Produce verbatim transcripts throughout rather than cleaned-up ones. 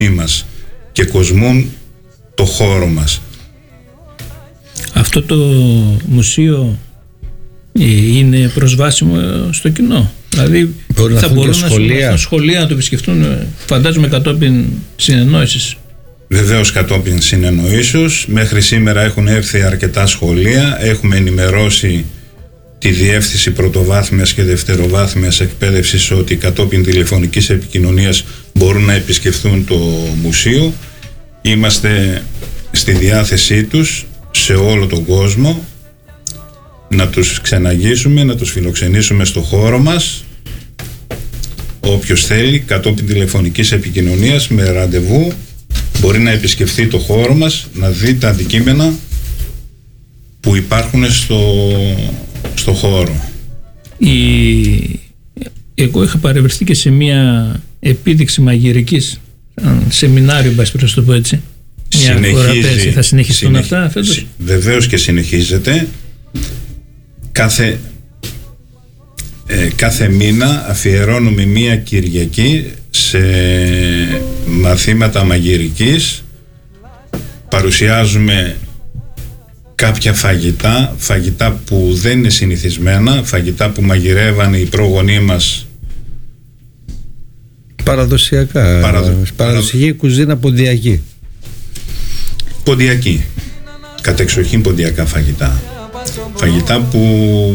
μας και κοσμούν το χώρο μας. Αυτό το μουσείο είναι προσβάσιμο στο κοινό? Δηλαδή μπορεί θα να μπορούν και να σχολεία. να σχολεία να το επισκεφτούν, φαντάζομαι κατόπιν συνεννόησης. Βεβαίως κατόπιν συνεννοήσεως. Μέχρι σήμερα έχουν έρθει αρκετά σχολεία. Έχουμε ενημερώσει τη Διεύθυνση Πρωτοβάθμιας και Δευτεροβάθμιας Εκπαίδευσης ότι κατόπιν τηλεφωνικής επικοινωνίας μπορούν να επισκεφθούν το μουσείο. Είμαστε στη διάθεσή τους σε όλο τον κόσμο να τους ξεναγήσουμε, να τους φιλοξενήσουμε στο χώρο μας. Όποιος θέλει κατόπιν τηλεφωνικής επικοινωνίας με ραντεβού μπορεί να επισκεφθεί το χώρο μας, να δει τα αντικείμενα που υπάρχουν στο, στο χώρο. Η... Εγώ είχα παρευρεθεί και σε μια επίδειξη μαγειρικής, σεμινάριο, μπας να το πω έτσι. Συνεχίζει, θα συνεχιστούν συνεχ... αυτά φέτος? Βεβαίως και συνεχίζεται. Κάθε, ε, κάθε μήνα αφιερώνουμε μία Κυριακή σε μαθήματα μαγειρικής. Παρουσιάζουμε κάποια φαγητά, φαγητά που δεν είναι συνηθισμένα, φαγητά που μαγειρεύαν οι πρόγονοί μας παραδοσιακά, Παραδο... παραδοσιακή κουζίνα ποντιακή. Ποντιακή, κατεξοχήν ποντιακά φαγητά. Φαγητά που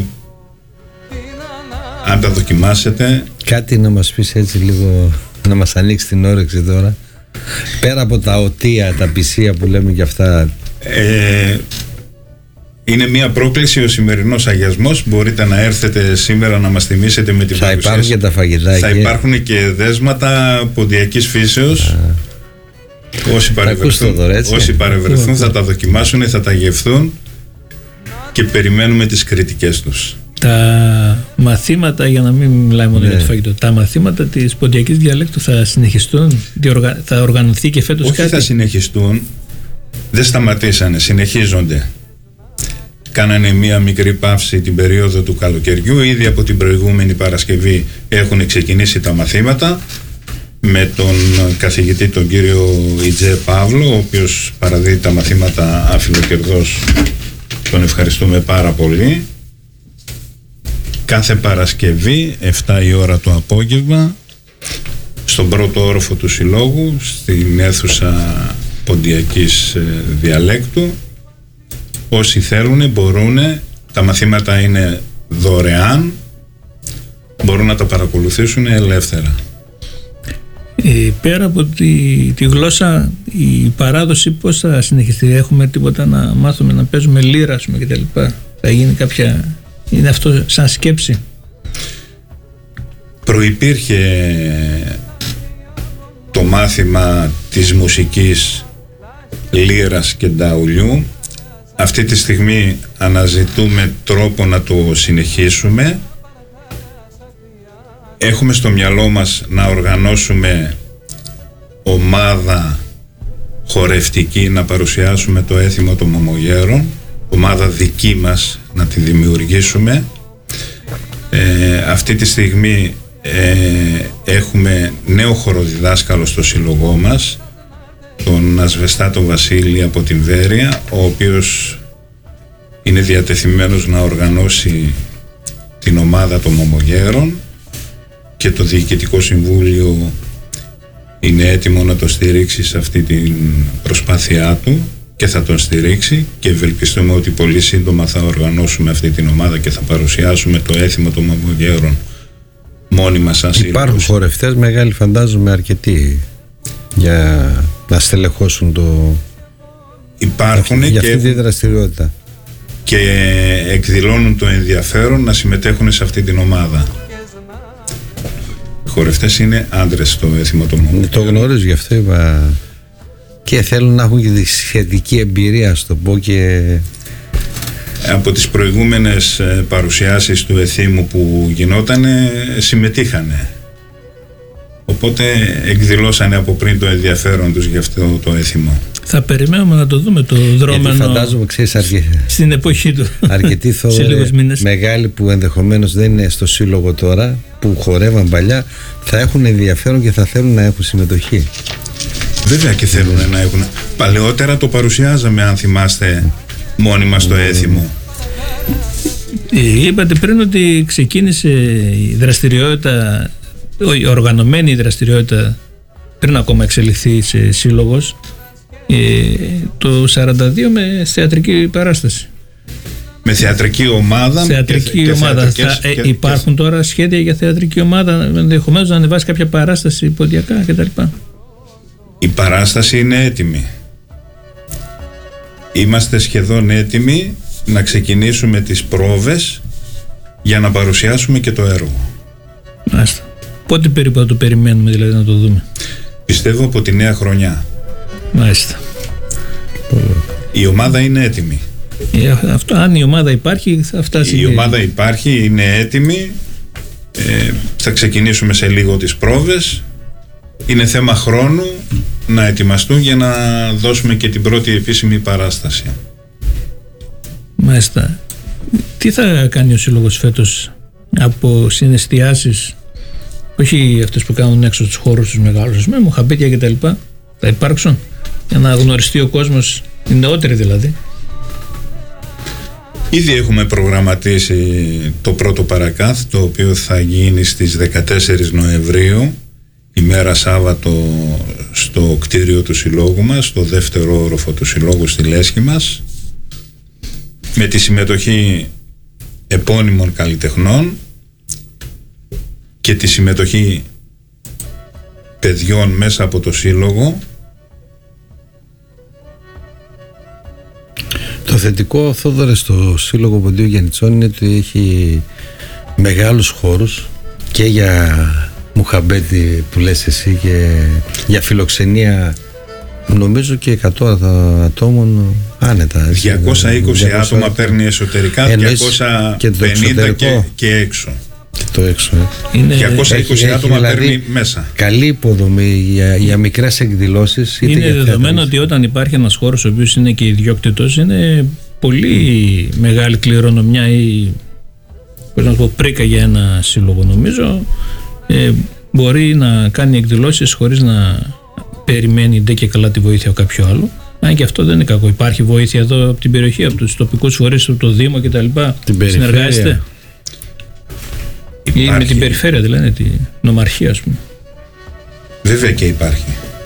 αν τα δοκιμάσετε... Κάτι να μας πεις έτσι λίγο, να μας ανοίξει την όρεξη τώρα, πέρα από τα οτεία, τα πισία που λέμε και αυτά. ε, Είναι μια πρόκληση ο σημερινός αγιασμός. Μπορείτε να έρθετε σήμερα να μας τιμήσετε με την παρουσίαση. Θα υπάρχουν και τα φαγητά. Θα υπάρχουν και δέσματα ποντιακής φύσεως. Α. Όσοι παρευρεθούν, τώρα, όσοι παρευρεθούν θα τα δοκιμάσουν, θα τα γευθούν και περιμένουμε τις κριτικές τους. Τα μαθήματα, για να μην μιλάμε μόνο ναι. για το φαγητό, τα μαθήματα της ποντιακής διαλέκτου θα συνεχιστούν, θα οργανωθεί και φέτος? Όχι, κάτι? Θα συνεχιστούν, δεν σταματήσανε, συνεχίζονται. Κάνανε μία μικρή παύση την περίοδο του καλοκαιριού. Ήδη από την προηγούμενη Παρασκευή έχουν ξεκινήσει τα μαθήματα με τον καθηγητή τον κύριο Ιτζέ Παύλο, ο οποίος παραδίδει τα μαθήματα αφιλοκερδός. Τον ευχαριστούμε πάρα πολύ. Κάθε Παρασκευή εφτά η ώρα το απόγευμα στον πρώτο όροφο του Συλλόγου, στην αίθουσα ποντιακής διαλέκτου. Όσοι θέλουν μπορούν, τα μαθήματα είναι δωρεάν, μπορούν να τα παρακολουθήσουν ελεύθερα. Ε, πέρα από τη, τη γλώσσα, η παράδοση πώς θα συνεχιστεί? Έχουμε τίποτα να μάθουμε να παίζουμε λύρα και τα λοιπά? Θα γίνει κάποια, είναι αυτό σαν σκέψη? Προϋπήρχε το μάθημα της μουσικής λύρας και νταουλιού. Αυτή τη στιγμή αναζητούμε τρόπο να το συνεχίσουμε. Έχουμε στο μυαλό μας να οργανώσουμε ομάδα χορευτική, να παρουσιάσουμε το έθιμο των Μωμογέρων, ομάδα δική μας να τη δημιουργήσουμε. Ε, αυτή τη στιγμή ε, έχουμε νέο χοροδιδάσκαλο στο σύλλογό μας, τον Ασβεστάτο Βασίλη από την Βέρεια, ο οποίος είναι διατεθειμένος να οργανώσει την ομάδα των Μωμογέρων και το Διοικητικό Συμβούλιο είναι έτοιμο να το στηρίξει σε αυτή την προσπάθειά του και θα τον στηρίξει, και ευελπιστούμε ότι πολύ σύντομα θα οργανώσουμε αυτή την ομάδα και θα παρουσιάσουμε το έθιμο των Μωμογέρων μόνοι μας σαν σύλλογος. Υπάρχουν χορευτές μεγάλοι, φαντάζομαι, αρκετοί για να στελεχώσουν το... Υπάρχουν για αυτή και... τη δραστηριότητα και εκδηλώνουν το ενδιαφέρον να συμμετέχουν σε αυτή την ομάδα. Οι χορευτές είναι άντρες στο έθιμο των Μωμογέρων. Το γνωρίζω, γι' αυτό είπα, και θέλουν να έχουν και τη σχετική εμπειρία, στο πω, και από τις προηγούμενες παρουσιάσεις του εθήμου που γινότανε συμμετείχανε, οπότε εκδηλώσανε από πριν το ενδιαφέρον τους για αυτό το έθιμο. Θα περιμένουμε να το δούμε το δρόμενο. Γιατί φαντάζομαι, ξέρεις, αρκε... στην εποχή του. Αρκετοί θόρυβοι μεγάλοι που ενδεχομένως δεν είναι στο σύλλογο τώρα, που χορεύαν παλιά, θα έχουν ενδιαφέρον και θα θέλουν να έχουν συμμετοχή. Βέβαια και θέλουν mm. να έχουν. Παλαιότερα το παρουσιάζαμε, αν θυμάστε, μόνοι μας mm. το έθιμο. Ε, είπατε πριν ότι ξεκίνησε η δραστηριότητα, η οργανωμένη δραστηριότητα, πριν ακόμα εξελιχθεί σε σύλλογος, ε, το σαράντα δύο με θεατρική παράσταση. Με θεατρική ομάδα. Θεατρική και, ομάδα. Και Θα, και, υπάρχουν και... τώρα σχέδια για θεατρική ομάδα, ενδεχομένως να ανεβάσει κάποια παράσταση ποντιακά κτλ. Η παράσταση είναι έτοιμη. Είμαστε σχεδόν έτοιμοι να ξεκινήσουμε τις πρόβες για να παρουσιάσουμε και το έργο. Μάλιστα. Πότε περίπου το περιμένουμε δηλαδή να το δούμε? Πιστεύω από τη νέα χρονιά. Μάλιστα. Η ομάδα είναι έτοιμη. Ε, αυτό, αν η ομάδα υπάρχει θα φτάσει. Η και... ομάδα υπάρχει, είναι έτοιμη. Ε, θα ξεκινήσουμε σε λίγο τις πρόβες. Είναι θέμα χρόνου να ετοιμαστούν για να δώσουμε και την πρώτη επίσημη παράσταση. Μάλιστα. Τι θα κάνει ο Σύλλογος φέτος από συναισθιάσεις, όχι αυτές που κάνουν έξω στους χώρους τους μεγάλους, με μοχαμπέτια και τα λοιπά, θα υπάρξουν για να γνωριστεί ο κόσμος, οι νεότεροι δηλαδή? Ήδη έχουμε προγραμματίσει το πρώτο παρακάθ, το οποίο θα γίνει στις δεκατέσσερις Νοεμβρίου, ημέρα Σάββατο, στο κτίριο του Συλλόγου μας, στο δεύτερο όροφο του Συλλόγου στη Λέσχη μας, με τη συμμετοχή επώνυμων καλλιτεχνών και τη συμμετοχή παιδιών μέσα από το Σύλλογο. Το θετικό, Θόδωρε, στο Σύλλογο Ποντίου Γιαννιτσών είναι ότι έχει μεγάλους χώρους και για μουχαμπέτι που λες εσύ και για φιλοξενία, νομίζω και εκατό ατόμων άνετα. διακόσια είκοσι άτομα παίρνει εσωτερικά, διακόσια πενήντα και, και, και έξω. Και το έξω. Ε. Είναι, διακόσια είκοσι έχει, άτομα έχει, παίρνει δηλαδή μέσα. Καλή υποδομή για, για μικρές εκδηλώσεις. Είναι δεδομένο ότι όταν υπάρχει ένας χώρος ο οποίος είναι και ιδιόκτητος, είναι πολύ mm. μεγάλη κληρονομιά ή πώς να πω, πρίκα για ένα σύλλογο, νομίζω. Ε, μπορεί να κάνει εκδηλώσεις χωρίς να περιμένει ντε και καλά τη βοήθεια από κάποιο άλλο. Αν και αυτό δεν είναι κακό. Υπάρχει βοήθεια εδώ από την περιοχή, από τους τοπικούς φορείς, από το Δήμο κτλ. Συνεργάζεστε? Ή με την περιφέρεια, δηλαδή, την νομαρχία, ας πούμε? Βέβαια και υπάρχει.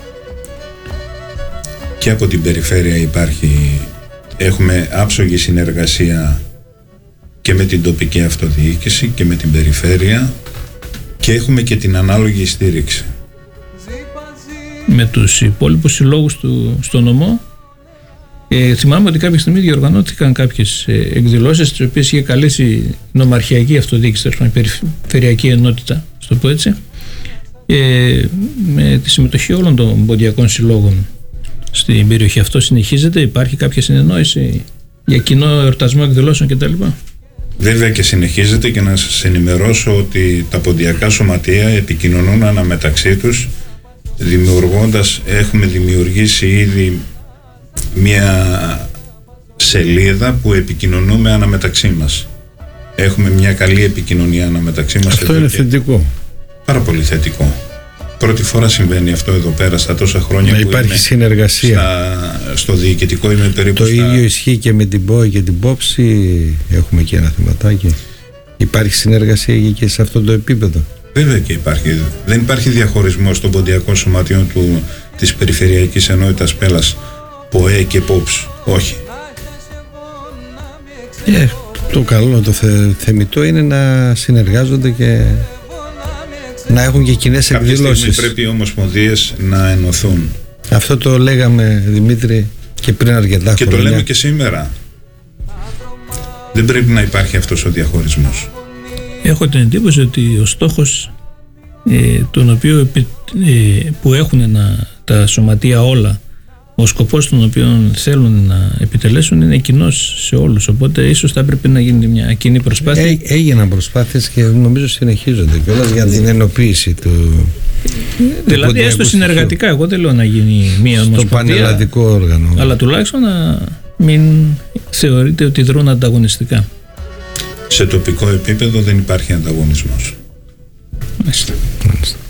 Και από την περιφέρεια υπάρχει. Έχουμε άψογη συνεργασία και με την τοπική αυτοδιοίκηση και με την περιφέρεια, και έχουμε και την ανάλογη στήριξη. Με τους υπόλοιπους συλλόγους του, στο νομό, ε, θυμάμαι ότι κάποια στιγμή διοργανώθηκαν κάποιες ε, εκδηλώσεις, τις οποίες είχε καλέσει η νομαρχιακή αυτοδιοίκηση, η περιφερειακή ενότητα, στο πω έτσι, ε, με τη συμμετοχή όλων των ποντιακών συλλόγων στην περιοχή. Αυτό συνεχίζεται? Υπάρχει κάποια συνεννόηση για κοινό εορτασμό εκδηλώσεων κτλ? Βέβαια και συνεχίζεται, και να σας ενημερώσω ότι τα ποντιακά σωματεία επικοινωνούν αναμεταξύ τους, δημιουργώντας, έχουμε δημιουργήσει ήδη μια σελίδα που επικοινωνούμε αναμεταξύ μας. Έχουμε μια καλή επικοινωνία αναμεταξύ μας. Αυτό είναι θετικό. Πάρα πολύ θετικό. Πρώτη φορά συμβαίνει αυτό εδώ πέρα στα τόσα χρόνια να που υπάρχει συνεργασία. Στα, στο διοικητικό είμαι περίπου. Το στα... ίδιο ισχύει και με την ΠΟΕ και την ΠΟΠΣΗ. Έχουμε και ένα θεματάκι. Υπάρχει συνεργασία και σε αυτό το επίπεδο? Βέβαια και υπάρχει. Δεν υπάρχει διαχωρισμός των ποντιακών σωματείων του, της Περιφερειακής Ενότητας Πέλας, ΠΟΕ και ΠΟΠΣ. Όχι. Ε, το καλό, το θε, θεμιτό είναι να συνεργάζονται και να έχουν και κοινές εκδηλώσεις. Κάποια στιγμή πρέπει οι ομοσπονδίες να ενωθούν. Αυτό το λέγαμε, Δημήτρη, και πριν αρκετά και χρόνια. Και το λέμε και σήμερα. Δεν πρέπει να υπάρχει αυτός ο διαχωρισμός. Έχω την εντύπωση ότι ο στόχος ε, τον οποίο, ε, που έχουν να, τα σωματεία όλα, ο σκοπός τον οποίο θέλουν να επιτελέσουν είναι κοινός σε όλους, οπότε ίσως θα έπρεπε να γίνει μια κοινή προσπάθεια. Έ, έγιναν προσπάθειες και νομίζω συνεχίζονται κιόλας για την ενοποίηση του. Δηλαδή έστω συνεργατικά, εγώ δεν λέω να γίνει μια ομοσπονδία, στο πανελλαδικό όργανο, αλλά τουλάχιστον να μην θεωρείται ότι δρούν ανταγωνιστικά. Σε τοπικό επίπεδο δεν υπάρχει ανταγωνισμός. Μάλιστα. Μάλιστα.